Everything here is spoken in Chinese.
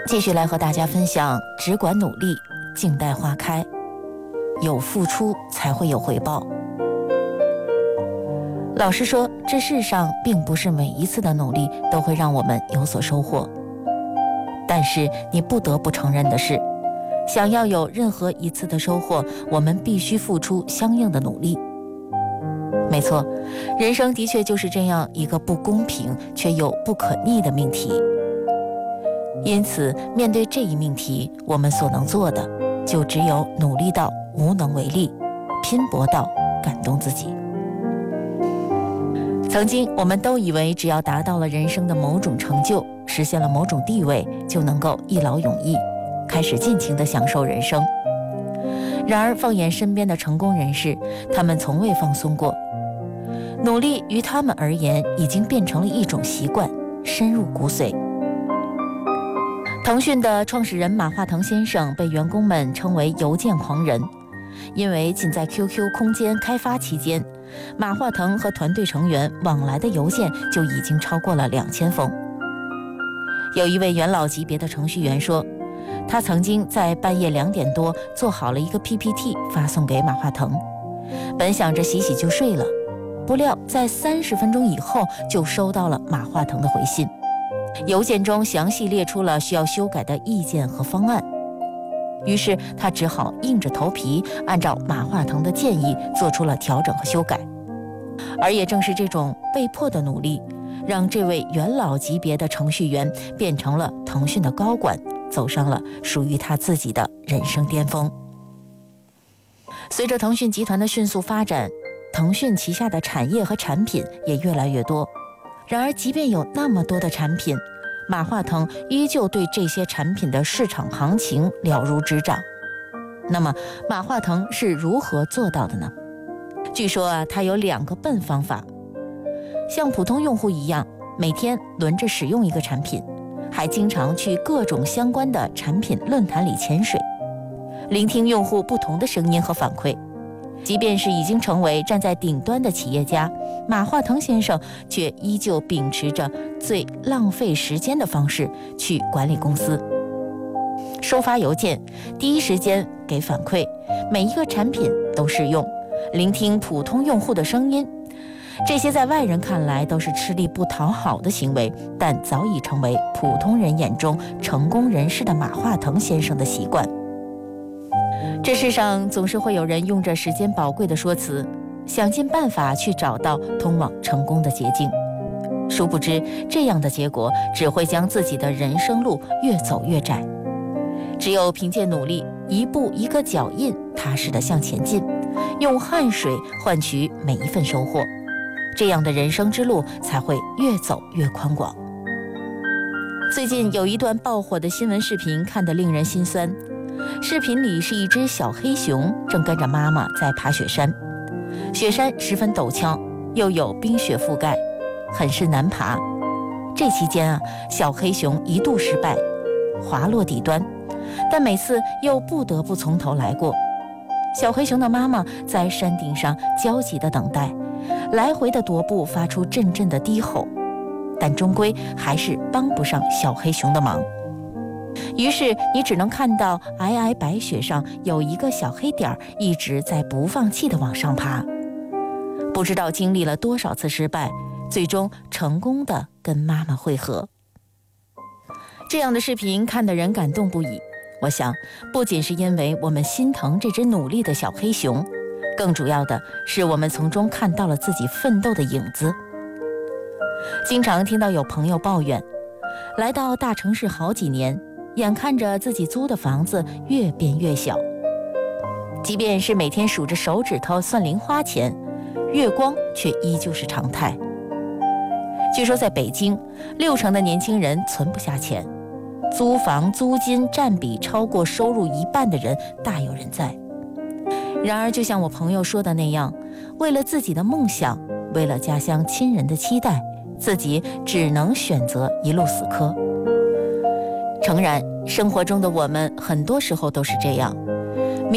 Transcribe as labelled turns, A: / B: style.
A: 继续来和大家分享，只管努力，静待花开，有付出才会有回报。老实说，这世上并不是每一次的努力都会让我们有所收获，但是你不得不承认的是，想要有任何一次的收获，我们必须付出相应的努力。没错，人生的确就是这样一个不公平却又不可逆的命题。因此，面对这一命题，我们所能做的就只有努力到无能为力，拼搏到感动自己。曾经我们都以为只要达到了人生的某种成就，实现了某种地位，就能够一劳永逸，开始尽情地享受人生。然而放眼身边的成功人士，他们从未放松过，努力于他们而言已经变成了一种习惯，深入骨髓。腾讯的创始人马化腾先生被员工们称为邮件狂人，因为仅在 QQ 空间开发期间，马化腾和团队成员往来的邮件就已经超过了2000封。有一位元老级别的程序员说，他曾经在半夜2点多做好了一个 PPT 发送给马化腾，本想着洗洗就睡了，不料在30分钟以后就收到了马化腾的回信。邮件中详细列出了需要修改的意见和方案，于是他只好硬着头皮按照马化腾的建议做出了调整和修改。而也正是这种被迫的努力，让这位元老级别的程序员变成了腾讯的高管，走上了属于他自己的人生巅峰。随着腾讯集团的迅速发展，腾讯旗下的产业和产品也越来越多。然而即便有那么多的产品，马化腾依旧对这些产品的市场行情了如指掌。那么马化腾是如何做到的呢？据说他有2个笨方法，像普通用户一样，每天轮着使用一个产品，还经常去各种相关的产品论坛里潜水，聆听用户不同的声音和反馈。即便是已经成为站在顶端的企业家，马化腾先生却依旧秉持着最浪费时间的方式去管理公司。收发邮件，第一时间给反馈，每一个产品都试用，聆听普通用户的声音。这些在外人看来都是吃力不讨好的行为，但早已成为普通人眼中成功人士的马化腾先生的习惯。这世上总是会有人用着时间宝贵的说辞，想尽办法去找到通往成功的捷径，殊不知这样的结果只会将自己的人生路越走越窄。只有凭借努力，一步一个脚印，踏实地向前进，用汗水换取每一份收获，这样的人生之路才会越走越宽广。最近有一段爆火的新闻视频，看得令人心酸。视频里是一只小黑熊正跟着妈妈在爬雪山，雪山十分陡峭，又有冰雪覆盖，很是难爬。这期间小黑熊一度失败，滑落底端，但每次又不得不从头来过。小黑熊的妈妈在山顶上焦急地等待，来回的踱步，发出阵阵的低吼，但终归还是帮不上小黑熊的忙。于是你只能看到皑皑白雪上有一个小黑点一直在不放弃地往上爬，不知道经历了多少次失败，最终成功地跟妈妈会合。这样的视频看得人感动不已，我想不仅是因为我们心疼这只努力的小黑熊，更主要的是我们从中看到了自己奋斗的影子。经常听到有朋友抱怨，来到大城市好几年，眼看着自己租的房子越变越小，即便是每天数着手指头算零花钱，月光却依旧是常态。据说在北京，60%的年轻人存不下钱，租房租金占比超过收入1半的人大有人在。然而就像我朋友说的那样，为了自己的梦想，为了家乡亲人的期待，自己只能选择一路死磕。诚然，生活中的我们很多时候都是这样，